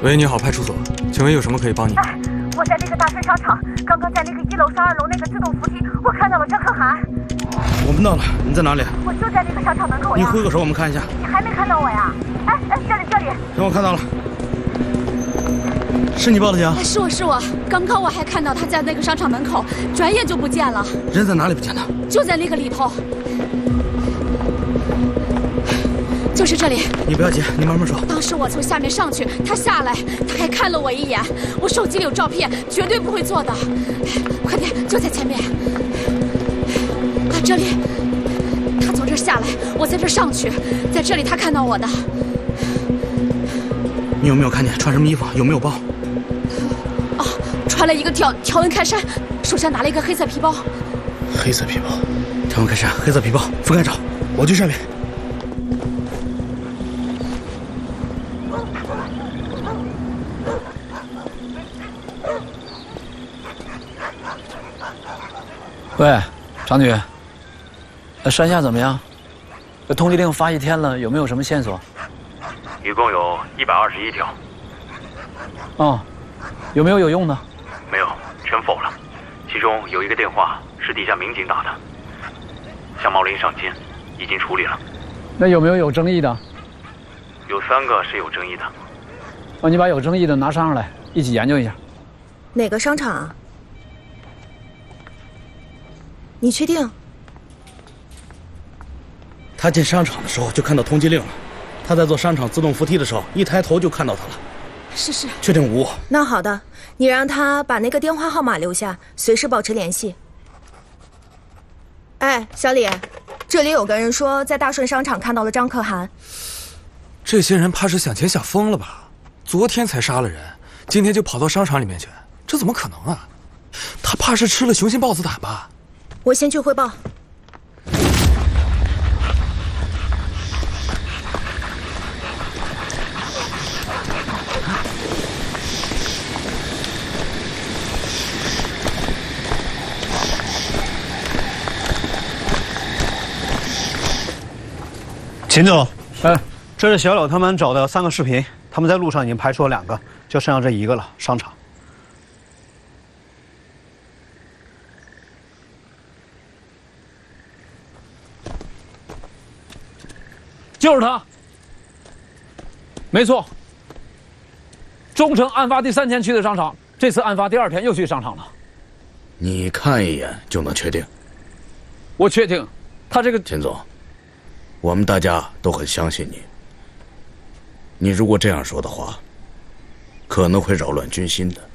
喂，你好，派出所，请问有什么可以帮你？ 哎，我在那个大顺商场，刚刚在那个1楼上2楼那个自动扶梯，我看到了张可涵。 我们到了，你在哪里？ 我就在那个商场门口呀。 你挥个手，我们看一下。 你还没看到我呀？哎，这里。 让我看到了，是你报的警？ 是我。刚刚我还看到他在那个商场门口，转眼就不见了。 人在哪里不见的？ 就在那个里头。就是这里。 你不要急，你慢慢说。 当时我从下面上去，他下来，他还看了我一眼。我手机里有照片，绝对不会做的。快点，就在前面。啊，这里。他从这儿下来，我在这儿上去，在这里他看到我的。 你有没有看见穿什么衣服？有没有包？ 哦，穿了一个条纹开衫，手上拿了一个黑色皮包。 黑色皮包，条纹开衫，黑色皮包，分开找。我去上面。 喂，常女，山下怎么样？通缉令发1天了，有没有什么线索？ 一共有121条。 哦，有没有用的？ 没有，全否了。其中有一个电话是地下民警打的，向茂林上监，已经处理了。 那有没有争议的？ 有3个是有争议的。 哦，你把有争议的拿上来，一起研究一下。 哪个商场啊？你确定？ 他进商场的时候就看到通缉令了，他在坐商场自动扶梯的时候，一抬头就看到他了。 是。 确定无误。 那好的，你让他把那个电话号码留下，随时保持联系。哎，小李，这里有个人说在大顺商场看到了张可涵。 这些人怕是想钱想疯了吧？昨天才杀了人，今天就跑到商场里面去，这怎么可能啊？他怕是吃了雄心豹子胆吧？ 我先去汇报。 秦总， 哎， 这是小柳他们找的3个视频，他们在路上已经排除了2个，就剩下这1个了。商场。 就是他，没错。中城案发第3天去的商场，这次案发第2天又去商场了。 你看一眼就能确定？ 我确定，他这个秦总，我们大家都很相信你。你如果这样说的话，可能会扰乱军心的。